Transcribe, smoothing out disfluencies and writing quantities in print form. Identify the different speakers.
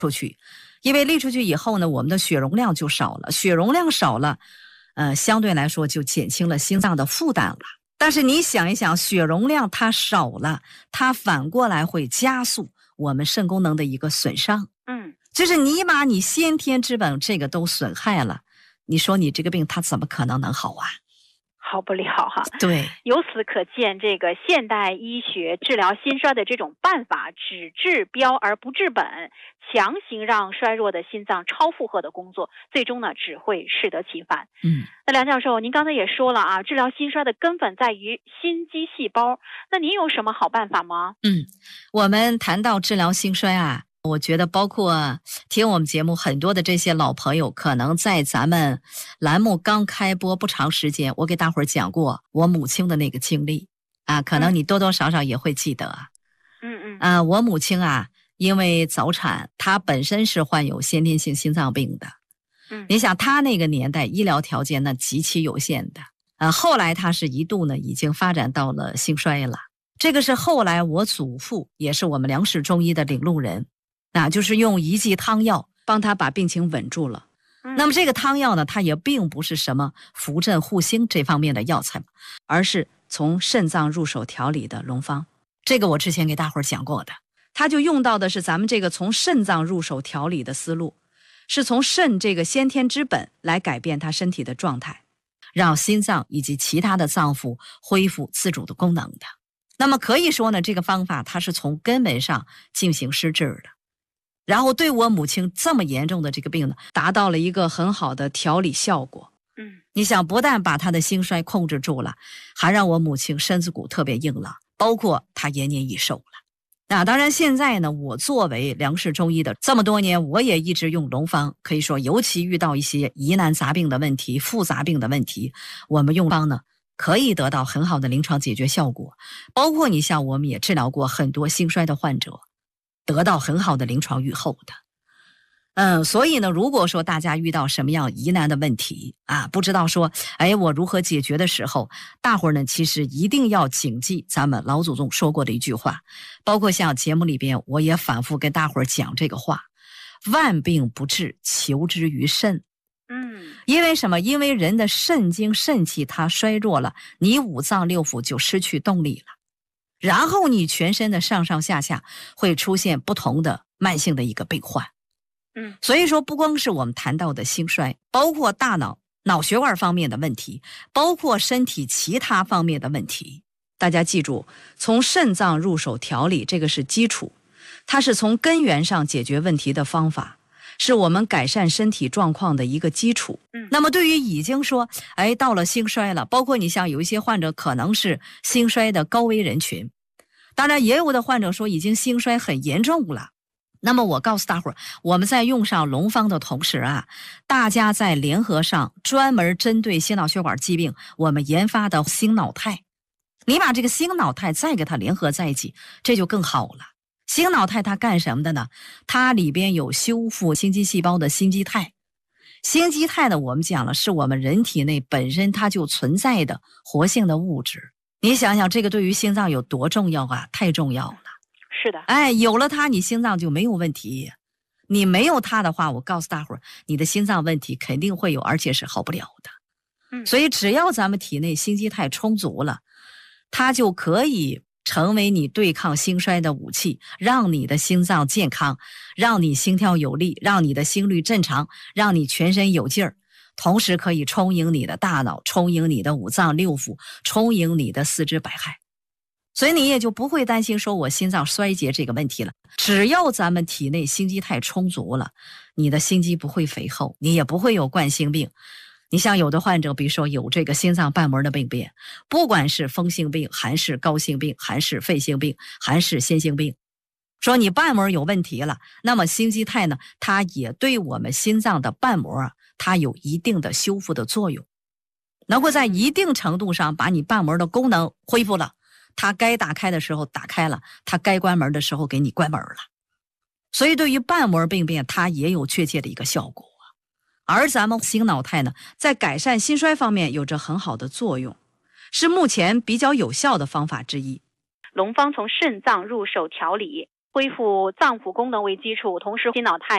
Speaker 1: 出去，因为沥出去以后呢，我们的血容量就少了，血容量少了，相对来说就减轻了心脏的负担了。但是你想一想，血容量它少了，它反过来会加速我们肾功能的一个损伤。就是你把你先天之本这个都损害了，你说你这个病它怎么可能能好啊？
Speaker 2: 好不了哈。
Speaker 1: 对，
Speaker 2: 由此可见，这个现代医学治疗心衰的这种办法，只治标而不治本，强行让衰弱的心脏超负荷的工作，最终呢只会适得其反。那梁教授，您刚才也说了啊，治疗心衰的根本在于心肌细胞，那您有什么好办法吗？
Speaker 1: 我们谈到治疗心衰啊，我觉得包括听我们节目很多的这些老朋友，可能在咱们栏目刚开播不长时间，我给大伙儿讲过我母亲的那个经历啊，可能你多多少少也会记得。我母亲啊，因为早产，她本身是患有先天性心脏病的。你想她那个年代医疗条件那极其有限的，后来她是一度呢已经发展到了心衰了。这个是后来我祖父也是我们梁氏中医的领路人，就是用一剂汤药帮他把病情稳住了。那么这个汤药呢，它也并不是什么扶正护心这方面的药材，而是从肾脏入手调理的龙方。这个我之前给大伙儿讲过的，他就用到的是咱们这个从肾脏入手调理的思路，是从肾这个先天之本来改变他身体的状态，让心脏以及其他的脏腑恢复自主的功能的。那么可以说呢，这个方法它是从根本上进行施治的，然后对我母亲这么严重的这个病呢，达到了一个很好的调理效果。你想，不但把她的心衰控制住了，还让我母亲身子骨特别硬了，包括她延年益寿了。那当然现在呢，我作为梁氏中医的这么多年，我也一直用龙方，可以说尤其遇到一些疑难杂病的问题、复杂病的问题，我们用方呢可以得到很好的临床解决效果。包括你像我们也治疗过很多心衰的患者，得到很好的临床预后的。所以呢，如果说大家遇到什么样疑难的问题啊，不知道说我如何解决的时候，大伙儿呢其实一定要谨记咱们老祖宗说过的一句话，包括像节目里边我也反复跟大伙儿讲这个话，万病不治，求之于肾。因为什么？因为人的肾精肾气它衰弱了，你五脏六腑就失去动力了，然后你全身的上上下下会出现不同的慢性的一个病患。所以说不光是我们谈到的心衰，包括大脑、脑血管方面的问题，包括身体其他方面的问题，大家记住，从肾脏入手调理，这个是基础，它是从根源上解决问题的方法，是我们改善身体状况的一个基础。那么对于已经说到了心衰了，包括你像有一些患者可能是心衰的高危人群，当然也有的患者说已经心衰很严重了，那么我告诉大伙儿，我们在用上龙方的同时啊，大家在联合上专门针对心脑血管疾病我们研发的心脑肽，你把这个心脑肽再给它联合在一起，这就更好了。心脑肽它干什么的呢？它里边有修复心肌细胞的心肌肽。心肌肽呢，我们讲了是我们人体内本身它就存在的活性的物质。你想想这个对于心脏有多重要啊，太重要了。
Speaker 2: 是的，
Speaker 1: 有了它你心脏就没有问题，你没有它的话，我告诉大伙儿，你的心脏问题肯定会有，而且是好不了的。所以只要咱们体内心肌肽充足了，它就可以成为你对抗心衰的武器，让你的心脏健康，让你心跳有力，让你的心率正常，让你全身有劲儿，同时可以充盈你的大脑，充盈你的五脏六腑，充盈你的四肢百骸。所以你也就不会担心说我心脏衰竭这个问题了。只要咱们体内心肌肽充足了，你的心肌不会肥厚，你也不会有冠心病。你像有的患者比如说有这个心脏瓣膜的病变，不管是风性病还是高性病还是肺性病还是先性病，说你瓣膜有问题了，那么心肌肽呢，它也对我们心脏的瓣膜它有一定的修复的作用，能够在一定程度上把你瓣膜的功能恢复了，它该打开的时候打开了，它该关门的时候给你关门了。所以对于瓣膜病变它也有确切的一个效果。而咱们心脑肽呢，在改善心衰方面有着很好的作用，是目前比较有效的方法之一。
Speaker 2: 龙方从肾脏入手调理，恢复脏腑功能为基础，同时心脑肽